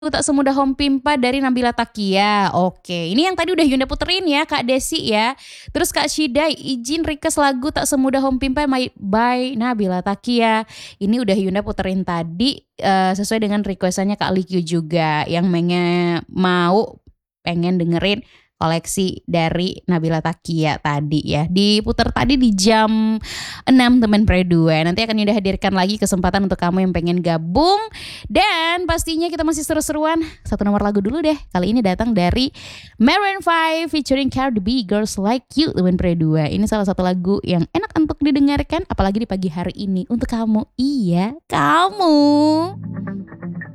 Tak Semudah Home Pimpa dari Nabila Takia. Oke, ini yang tadi udah Yunda puterin ya Kak Desi ya. Terus Kak Shidai izin request lagu Tak Semudah Home Pimpa by Nabila Takia. Ini udah Yunda puterin tadi sesuai dengan requestannya Kak Likyu juga yang pengen dengerin koleksi dari Nabila Takia tadi ya. Diputar tadi di jam 6 teman Pre 2. Nanti akan Yunda hadirkan lagi kesempatan untuk kamu yang pengen gabung. Dan pastinya kita masih seru-seruan. Satu nomor lagu dulu deh. Kali ini datang dari Maroon 5 featuring Cardi B, Girls Like You teman Pre 2. Ini salah satu lagu yang enak untuk didengarkan apalagi di pagi hari ini untuk kamu. Iya, kamu.